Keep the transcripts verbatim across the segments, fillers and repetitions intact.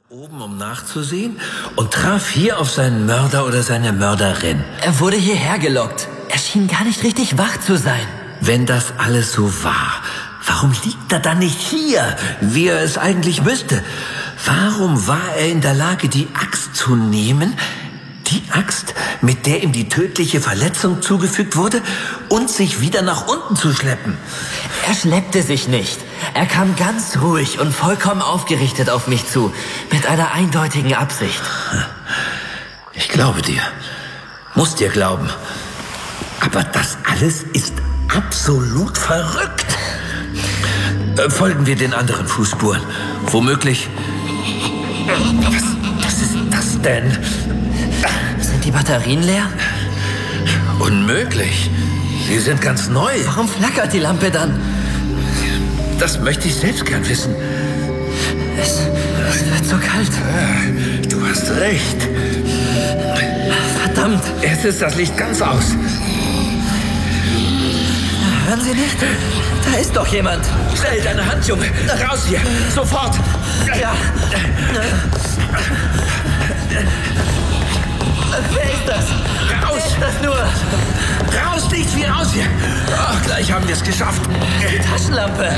Oben, um nachzusehen, und traf hier auf seinen Mörder oder seine Mörderin. Er wurde hierher gelockt. Er schien gar nicht richtig wach zu sein. Wenn das alles so war, warum liegt er dann nicht hier, wie er es eigentlich müsste? Warum war er in der Lage, die Axt zu nehmen? Die Axt, mit der ihm die tödliche Verletzung zugefügt wurde, und sich wieder nach unten zu schleppen. Er schleppte sich nicht. Er kam ganz ruhig und vollkommen aufgerichtet auf mich zu, mit einer eindeutigen Absicht. Ich glaube dir. Muss dir glauben. Aber das alles ist absolut verrückt. Äh, folgen wir den anderen Fußspuren. Womöglich... Was, was ist das denn? Sind die Batterien leer? Unmöglich. Sie sind ganz neu. Warum flackert die Lampe dann? Das möchte ich selbst gern wissen. Es, es wird so kalt. Ja, du hast recht. Verdammt. Jetzt ist das Licht ganz aus. Hören Sie nicht? Da ist doch jemand. Schnell, deine Hand, Junge. Raus hier. Sofort. Ja. Wer ist das? Raus. Wer ist das nur? Raus, nichts wie raus hier. Oh, gleich haben wir es geschafft. Die Taschenlampe.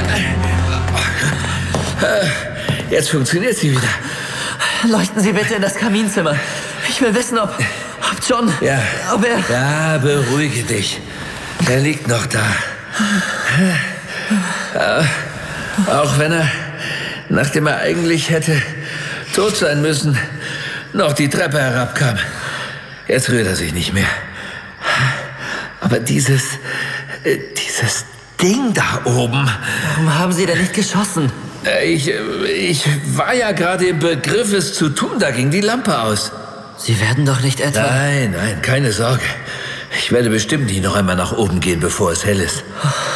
Jetzt funktioniert sie wieder. Leuchten Sie bitte in das Kaminzimmer. Ich will wissen, ob, ob John... Ja. Ob er... Ja, beruhige dich. Er liegt noch da. Auch wenn er, nachdem er eigentlich hätte tot sein müssen, noch die Treppe herabkam. Jetzt rührt er sich nicht mehr. Aber dieses, äh, dieses Ding da oben... Warum haben Sie denn nicht geschossen? Ich, ich war ja gerade im Begriff, es zu tun. Da ging die Lampe aus. Sie werden doch nicht etwa... Nein, nein, keine Sorge. Ich werde bestimmt nicht noch einmal nach oben gehen, bevor es hell ist.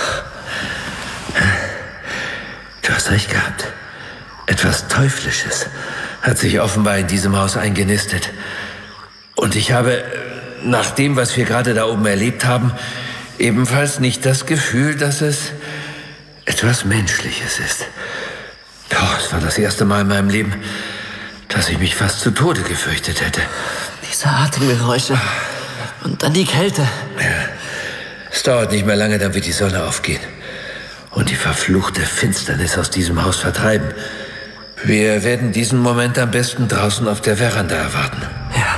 Du hast recht gehabt. Etwas Teuflisches hat sich offenbar in diesem Haus eingenistet. Und ich habe, nach dem, was wir gerade da oben erlebt haben, ebenfalls nicht das Gefühl, dass es etwas Menschliches ist. Oh, es war das erste Mal in meinem Leben, dass ich mich fast zu Tode gefürchtet hätte. Diese Atemgeräusche. Und dann die Kälte. Ja. Es dauert nicht mehr lange, dann wird die Sonne aufgehen. Und die verfluchte Finsternis aus diesem Haus vertreiben. Wir werden diesen Moment am besten draußen auf der Veranda erwarten. Ja.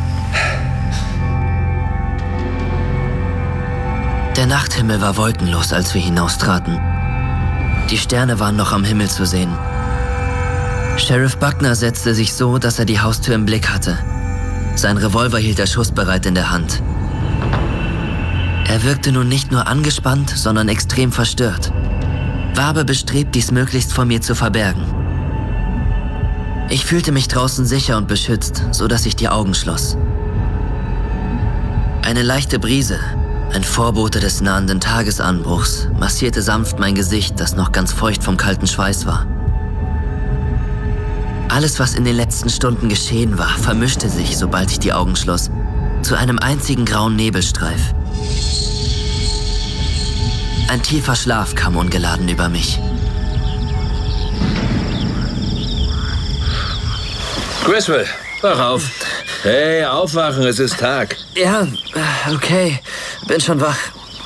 Der Nachthimmel war wolkenlos, als wir hinaustraten. Die Sterne waren noch am Himmel zu sehen. Sheriff Buckner setzte sich so, dass er die Haustür im Blick hatte. Sein Revolver hielt er schussbereit in der Hand. Er wirkte nun nicht nur angespannt, sondern extrem verstört. War aber bestrebt, dies möglichst vor mir zu verbergen. Ich fühlte mich draußen sicher und beschützt, so dass ich die Augen schloss. Eine leichte Brise, ein Vorbote des nahenden Tagesanbruchs, massierte sanft mein Gesicht, das noch ganz feucht vom kalten Schweiß war. Alles, was in den letzten Stunden geschehen war, vermischte sich, sobald ich die Augen schloss, zu einem einzigen grauen Nebelstreif. Ein tiefer Schlaf kam ungeladen über mich. Griswold, wach auf. Hey, aufwachen, es ist Tag. Ja, okay, bin schon wach.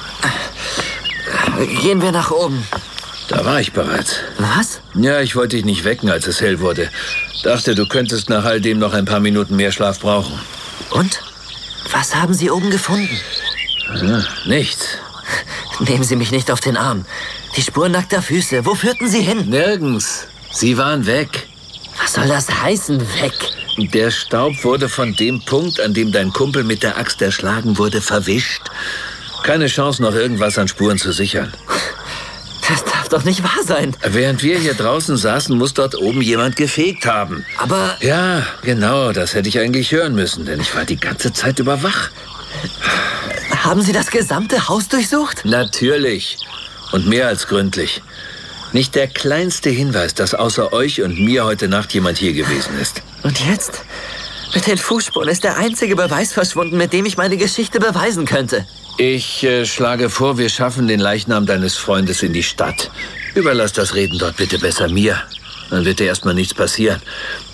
Gehen wir nach oben. Da war ich bereits. Was? Ja, ich wollte dich nicht wecken, als es hell wurde. Dachte, du könntest nach all dem noch ein paar Minuten mehr Schlaf brauchen. Und? Was haben Sie oben gefunden? Ja, nichts. Nehmen Sie mich nicht auf den Arm. Die Spuren nackter Füße, wo führten Sie hin? Nirgends. Sie waren weg. Was soll das heißen, weg? Der Staub wurde von dem Punkt, an dem dein Kumpel mit der Axt erschlagen wurde, verwischt. Keine Chance, noch irgendwas an Spuren zu sichern. Das darf doch nicht wahr sein. Während wir hier draußen saßen, muss dort oben jemand gefegt haben. Aber... Ja, genau, das hätte ich eigentlich hören müssen, denn ich war die ganze Zeit über wach. Haben Sie das gesamte Haus durchsucht? Natürlich. Und mehr als gründlich. Nicht der kleinste Hinweis, dass außer euch und mir heute Nacht jemand hier gewesen ist. Und jetzt? Mit den Fußspuren ist der einzige Beweis verschwunden, mit dem ich meine Geschichte beweisen könnte. Ich äh, schlage vor, wir schaffen den Leichnam deines Freundes in die Stadt. Überlass das Reden dort bitte besser mir. Dann wird dir erstmal nichts passieren.